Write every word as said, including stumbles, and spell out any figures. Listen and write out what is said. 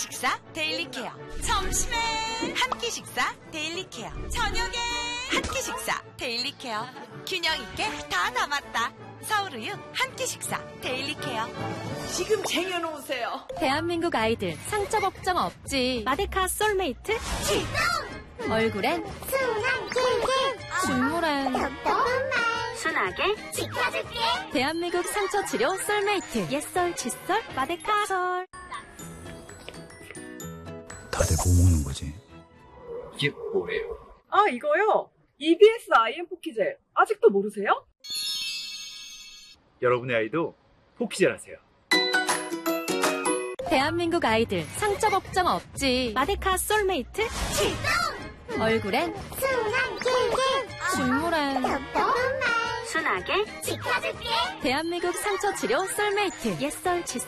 식사 데일리 케어. 점심에 한 끼 식사 데일리 케어. 저녁에 한 끼 식사 데일리 케어. 균형 있게 다 담았다. 서울우유 한 끼 식사 데일리 케어. 지금 쟁여놓으세요. 대한민국 아이들 상처 걱정 없지. 마데카 솔메이트 출동! 얼굴엔 순한 꿀꿀, 눈물엔 답답한 말 순하게 지켜줄게. 대한민국 상처 치료 솔메이트. 옛설 칫솔 마데카 솔. 다들 뭐 먹는 거지? 이게 뭐예요? 아, 이거요? 이비에스 아이엠 포키젤. 아직도 모르세요? 여러분의 아이도 포키젤 하세요. 대한민국 아이들 상처 걱정 없지. 마데카 솔메이트 출동! 얼굴엔 순한 꿀꿀, 눈물엔 답답한 말 순하게 지켜줄게. 대한민국 상처 치료 솔메이트. 옛설 칫솔